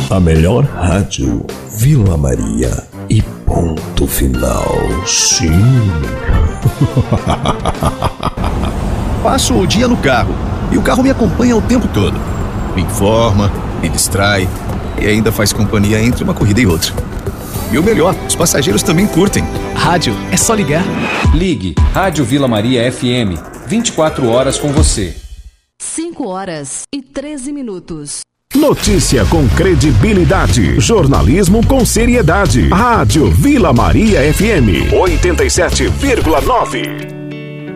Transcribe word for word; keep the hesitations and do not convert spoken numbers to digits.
A melhor rádio, Vila Maria e ponto final. Sim. Passo o dia no carro e o carro me acompanha o tempo todo. Me informa, me distrai e ainda faz companhia entre uma corrida e outra. E o melhor, os passageiros também curtem. Rádio, é só ligar. Ligue Rádio Vila Maria F M, vinte e quatro horas com você. cinco horas e treze minutos. Notícia com credibilidade. Jornalismo com seriedade. Rádio Vila Maria F M oitenta e sete vírgula nove.